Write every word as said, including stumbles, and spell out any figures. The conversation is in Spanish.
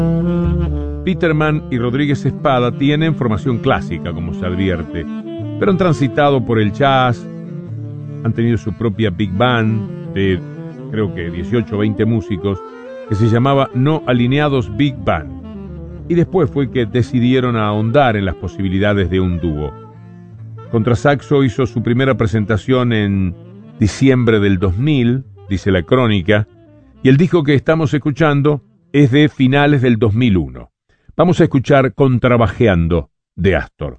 Peterman y Rodríguez Espada tienen formación clásica, como se advierte, pero han transitado por el jazz, han tenido su propia big band de creo que dieciocho o veinte músicos, que se llamaba No Alineados Big Band, y después fue que decidieron ahondar en las posibilidades de un dúo. Contrasaxo hizo su primera presentación en diciembre del dos mil, dice la crónica, y el disco que estamos escuchando es de finales del dos mil uno. Vamos a escuchar Contrabajeando de Astor.